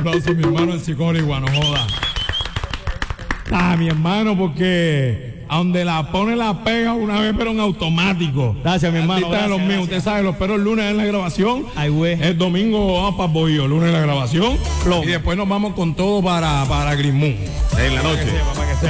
aplauso a mi hermano en Sicórigua, no joda. Mi hermano, porque a donde la pone la pega una vez, pero en automático. Gracias, mi hermano. Gracias, de los míos. Usted sabe, los espero el lunes en la grabación. Ay, güey. El domingo vamos para Bohío, el lunes en la grabación. Plomo. Y después nos vamos con todo para Green Moon en la noche.